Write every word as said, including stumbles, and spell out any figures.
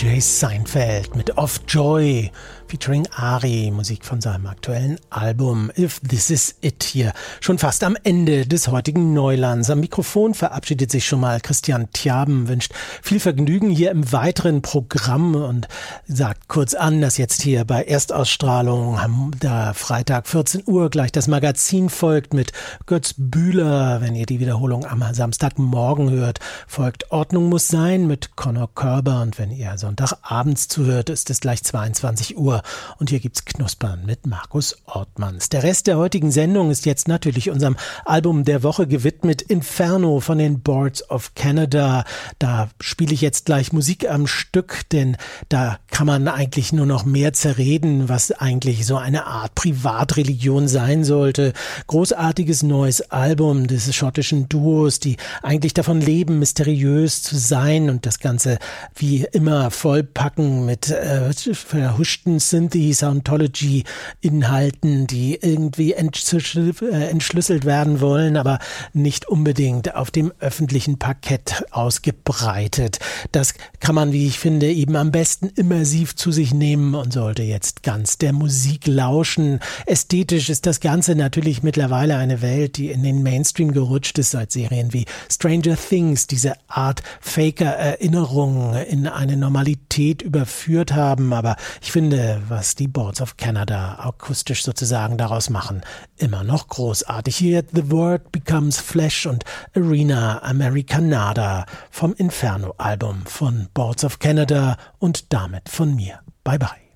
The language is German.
Jay Seinfeld mit Of Joy featuring Ari, Musik von seinem aktuellen Album If This Is It hier. Schon fast am Ende des heutigen Neulands. Am Mikrofon verabschiedet sich schon mal Christian Tjaben, wünscht viel Vergnügen hier im weiteren Programm und sagt kurz an, dass jetzt hier bei Erstausstrahlung am der Freitag vierzehn Uhr gleich das Magazin folgt mit Götz Bühler. Wenn ihr die Wiederholung am Samstagmorgen hört, folgt Ordnung muss sein mit Conor Körber, und wenn ihr Sonntagabends zuhört, ist es gleich zweiundzwanzig Uhr. Und hier gibt's Knuspern mit Markus Ortmanns. Der Rest der heutigen Sendung ist jetzt natürlich unserem Album der Woche gewidmet, Inferno von den Boards of Canada. Da spiele ich jetzt gleich Musik am Stück, denn da kann man eigentlich nur noch mehr zerreden, was eigentlich so eine Art Privatreligion sein sollte. Großartiges neues Album des schottischen Duos, die eigentlich davon leben, mysteriös zu sein und das Ganze wie immer vollpacken mit äh, verhuschten Synthes, Scientology-Inhalten, die irgendwie entschlüsselt werden wollen, aber nicht unbedingt auf dem öffentlichen Parkett ausgebreitet. Das kann man, wie ich finde, eben am besten immersiv zu sich nehmen und sollte jetzt ganz der Musik lauschen. Ästhetisch ist das Ganze natürlich mittlerweile eine Welt, die in den Mainstream gerutscht ist, seit Serien wie Stranger Things diese Art Faker-Erinnerung in eine Normalität überführt haben. Aber ich finde, was die Boards of Canada akustisch sozusagen daraus machen, immer noch großartig. Hier The Word Becomes Flesh und Arena Americanada vom Inferno-Album von Boards of Canada und damit von mir. Bye bye.